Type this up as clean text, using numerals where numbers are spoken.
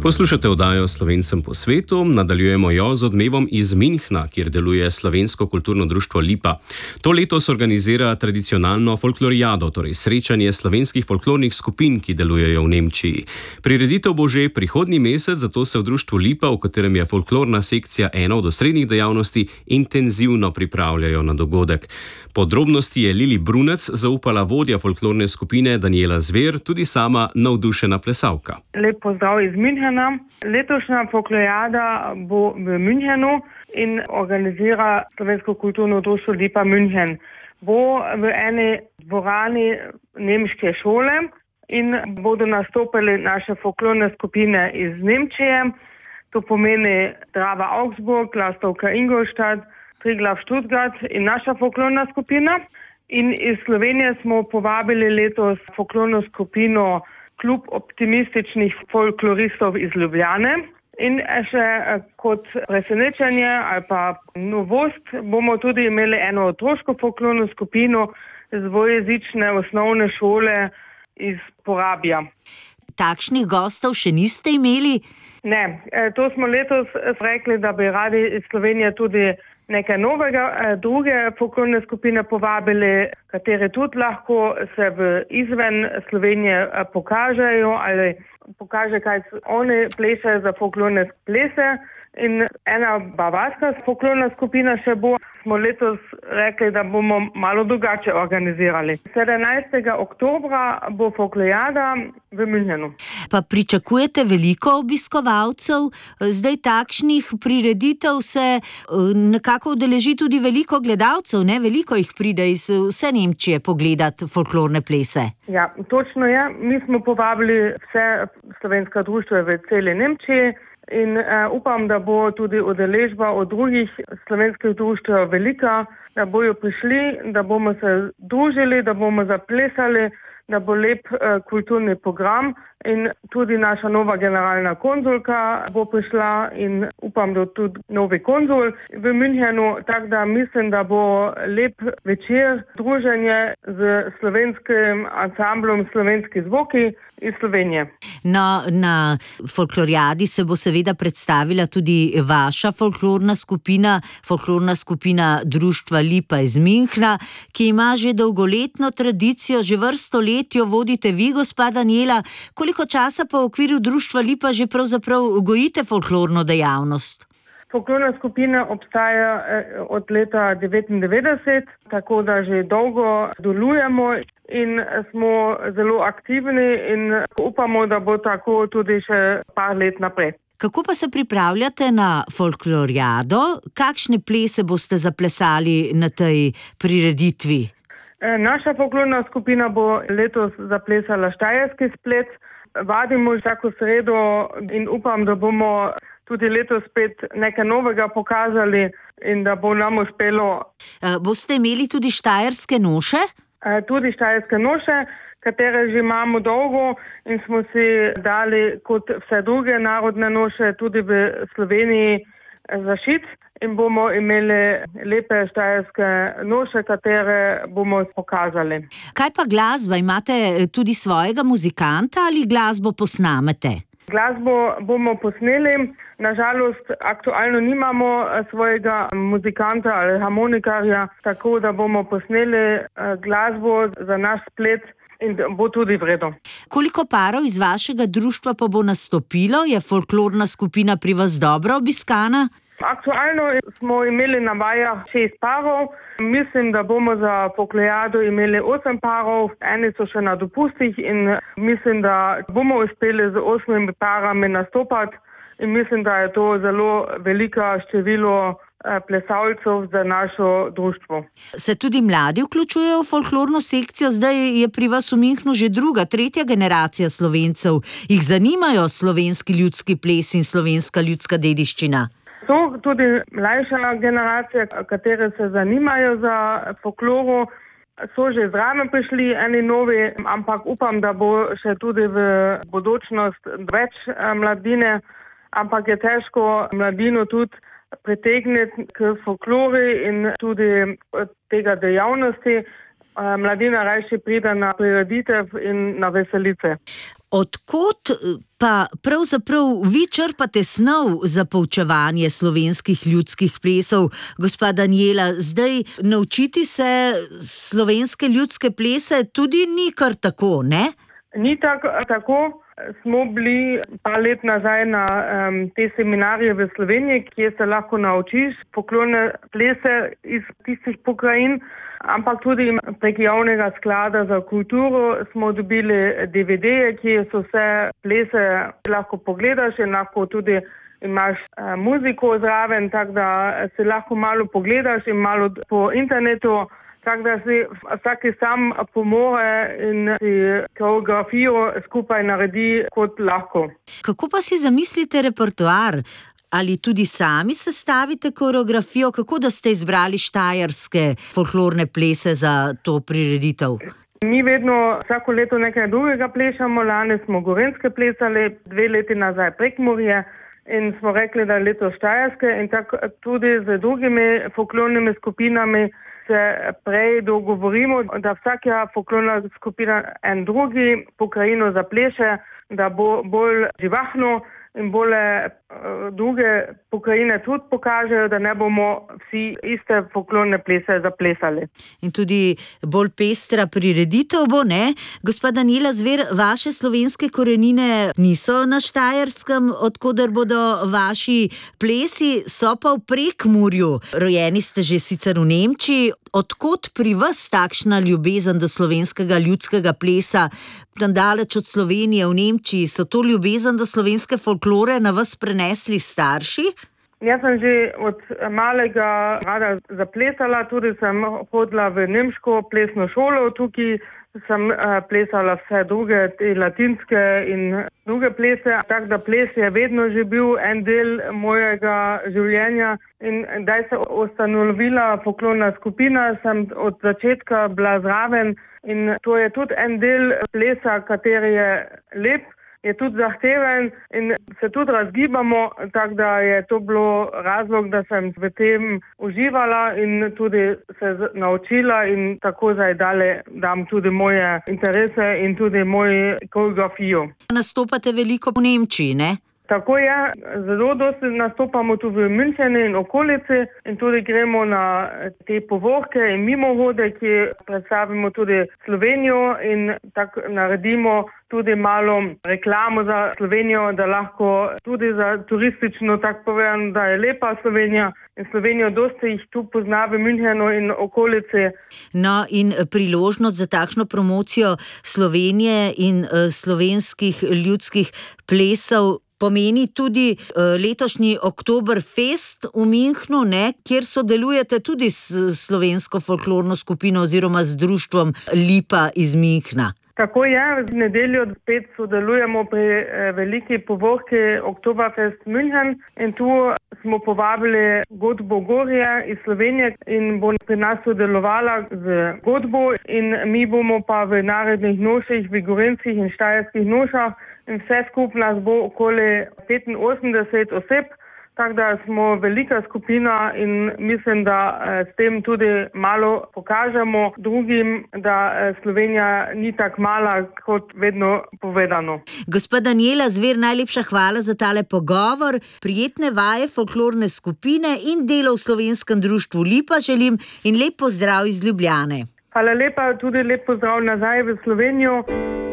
Poslušate oddajo Slovencem po svetu, nadaljujemo jo z odmevom iz Münchna, kjer deluje Slovensko kulturno društvo Lipa. To letos organizira tradicionalno folklorijado, torej srečanje slovenskih folklornih skupin, ki delujejo v Nemčiji. Prireditev bo že prihodnji mesec, zato se v društvu Lipa, v katerem je folklorna sekcija ena od osrednjih dejavnosti, intenzivno pripravljajo na dogodek. Podrobnosti je Lili Brunec zaupala vodja folklorne skupine Danijela Zver, tudi sama navdušena plesalka. Lep pozdrav iz Münchna. Letošnja folklorijada bo v Münchenu in organizira Slovensko kulturno društvo Lipa München. Bo v eni dvorani nemške šole in bodo nastopili naše folklorne skupine iz Nemčije. To pomeni Drava Augsburg, Lastovka Ingolstadt, Triglav Stuttgart in naša folklorna skupina. In iz Slovenije smo povabili letos folklorno skupino Klub optimističnih folkloristov iz Ljubljane. In še kot presenečenje ali pa novost bomo tudi imeli eno otroško folklorno skupino z dvojezične osnovne šole iz Porabja. Takšnih gostov še niste imeli? Ne, to smo letos rekli, da bi radi iz Slovenije tudi nekaj novega, druge folklorne skupine povabili, katere tudi lahko se izven Slovenije pokažejo ali pokaže, kaj oni plešajo za folklorne plese. In ena bavarska folklorna skupina še bo. Smo letos rekli, da bomo malo drugače organizirali. 17. oktobra bo folklorijada v Münchenu. Pa pričakujete veliko obiskovalcev? Zdaj takšnih prireditev se nekako udeleži tudi veliko gledalcev, ne? Veliko jih pride iz vse Nemčije pogledati folklorne plese. Ja, točno je. Mi smo povabili vse slovenska društva v celi Nemčiji. In upam, da bo tudi udeležba od drugih slovenskih društev velika, da bojo prišli, da bomo se družili, da bomo zaplesali, da bo lep kulturni program in tudi naša nova generalna konzulka bo prišla in upam, da tudi novi konzul v Münchenu, tako da mislim, da bo lep večer druženje z slovenskim ansamblom Slovenski zvoki iz Slovenije. No, na folklorijadi se bo seveda predstavila tudi vaša folklorna skupina društva Lipa iz Münchna, ki ima že dolgoletno tradicijo, že vrsto let jo vodite vi, gospa Danijela. Koliko časa pa v okviru društva Lipa že pravzaprav gojite folklorno dejavnost? Folklorna skupina obstaja od leta 1999, tako da že dolgo delujemo in smo zelo aktivni in upamo, da bo tako tudi še par let naprej. Kako pa se pripravljate na folklorijado? Kakšne plese boste zaplesali na tej prireditvi? Naša folklorna skupina bo letos zaplesala štajerski splet. Vadimo vsako sredo in upam, da bomo tudi letos spet nekaj novega pokazali in da bo nam uspelo. Boste imeli tudi štajerske noše? Tudi štajerske noše, katere že imamo dolgo in smo si dali kot vse druge narodne noše tudi v Sloveniji zašiti in bomo imeli lepe štajerske noše, katere bomo pokazali. Kaj pa glasba? Imate tudi svojega muzikanta ali glasbo posnamete? Glasbo bomo posneli. Nažalost, aktualno nimamo svojega muzikanta ali harmonikarja, tako da bomo posneli glasbo za naš splet in bo tudi vredo. Koliko parov iz vašega društva pa bo nastopilo? Je folklorna skupina pri vas dobro obiskana? Aktualno smo imeli na vajah 6 parov. Mislim, da bomo za folklorijado imeli 8 parov. Eni so še na dopustih in mislim, da bomo uspeli z 8 parami nastopati. In mislim, da je to zelo velika število plesalcev za našo društvo. Se tudi mladi vključujejo v folklorno sekcijo? Zdaj je pri vas v Münchnu že druga, tretja generacija Slovencev. Jih zanimajo slovenski ljudski ples in slovenska ljudska dediščina? So tudi mlajša generacija, katere se zanimajo za folkloro. So že zraven prišli eni novi, ampak upam, da bo še tudi v bodočnost več mladine. Ampak je težko mladino tudi pritegniti k folklori in tudi tega dejavnosti. Mladina rajši pride na prireditev in na veselice. Odkot pa pravzaprav vi črpate snov za poučevanje slovenskih ljudskih plesov, gospa Danijela? Zdaj, naučiti se slovenske ljudske plese tudi ni kar tako, ne? Ni tako. Smo bili par let nazaj na te seminarje v Sloveniji, kjer se lahko naučiš folklorne plese iz tistih pokrajin, ampak tudi prek javnega sklada za kulturo smo dobili DVD-je, kjer so vse plese lahko pogledaš in lahko tudi imaš muziko zraven, tako da se lahko malo pogledaš in malo po internetu. Tako da si vsaki sam pomore in si koreografijo skupaj naredi kot lahko. Kako pa si zamislite repertoar? Ali tudi sami sestavite koreografijo? Kako da ste izbrali štajerske folklorne plese za to prireditev? Mi vedno vsako leto nekaj drugega plešamo. Lani smo gorenjske plesali, 2 leti nazaj Prekmurje in smo rekli, da je leto štajerske in tako tudi z drugimi folklornimi skupinami se prej dogovorimo, da vsaka folklorna skupina en drugi pokrajino zapleše, da bo bolj živahno in bolj druge pokrajine tudi pokažejo, da ne bomo vsi iste folklorne plese zaplesali. In tudi bolj pestra prireditev bo, ne? Gospa Danijela Zver, vaše slovenske korenine niso na Štajerskem, odkoder bodo vaši plesi, so pa v Prekmurju. Rojeni ste že sicer v Nemčiji. Odkot pri vas takšna ljubezen do slovenskega ljudskega plesa? Tam daleč od Slovenije v Nemčiji, so to ljubezen do slovenske folklore na vas prenesli starši? Jaz sem že od malega rada zaplesala, tudi sem hodila v nemško plesno šolo, tukaj sem plesala vse druge, te latinske in druge plese, tako da ples je vedno že bil en del mojega življenja. In da se ustanovila folklorna skupina, sem od začetka bila zraven in to je tudi en del plesa, kateri je lep, je tudi zahteven in se tudi razgibamo, tako da je to bilo razlog, da sem v tem uživala in tudi se naučila in tako zdaj dalje dam tudi moje interese in tudi mojo koreografijo. Nastopate veliko v Nemčiji, ne? Tako je, zelo dosti nastopamo tudi v Münchenu in okolici in tudi gremo na te povorke in mimohode, ki predstavimo tudi Slovenijo in tako naredimo tudi malo reklamo za Slovenijo, da lahko tudi za turistično tako povem, da je lepa Slovenija in Slovenijo dosti jih tu pozna v Münchenu in okolici. No in priložnost za takšno promocijo Slovenije in slovenskih ljudskih plesov pomeni tudi letošnji Oktoberfest v Münchnu, ne, kjer sodelujete tudi s slovensko folklorno skupino oziroma z društvom Lipa iz Münchna. Tako je, v nedeljo spet sodelujemo pri veliki povorki Oktoberfest München in tu smo povabili godbo Gorje iz Slovenije in bo pri nas sodelovala z godbo in mi bomo pa v narodnih noših, v gorenjskih in štajerskih nošah in vse skupaj nas bo okoli 85 oseb. Tako da smo velika skupina in mislim, da s tem tudi malo pokažemo drugim, da Slovenija ni tako mala, kot vedno povedano. Gospa Danijela Zver, najlepša hvala za tale pogovor. Prijetne vaje folklorne skupine in delo v Slovenskem društvu Lipa želim in lep pozdrav iz Ljubljane. Hvala lepa, tudi lep pozdrav nazaj v Slovenijo.